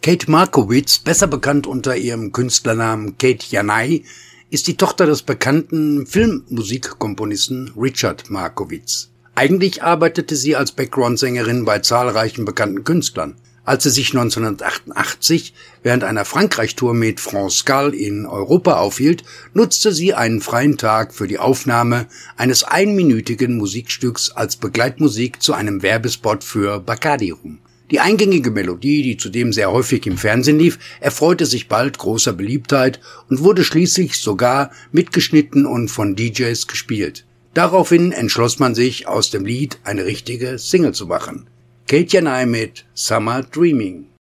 Kate Markowitz, besser bekannt unter ihrem Künstlernamen Kate Janai, ist die Tochter des bekannten Filmmusikkomponisten Richard Markowitz. Eigentlich arbeitete sie als Background-Sängerin bei zahlreichen bekannten Künstlern. Als sie sich 1988 während einer Frankreich-Tour mit France Gall in Europa aufhielt, nutzte sie einen freien Tag für die Aufnahme eines einminütigen Musikstücks als Begleitmusik zu einem Werbespot für Bacardi Rum. Die eingängige Melodie, die zudem sehr häufig im Fernsehen lief, erfreute sich bald großer Beliebtheit und wurde schließlich sogar mitgeschnitten und von DJs gespielt. Daraufhin entschloss man sich, aus dem Lied eine richtige Single zu machen. Kate Janai mit Summer Dreaming.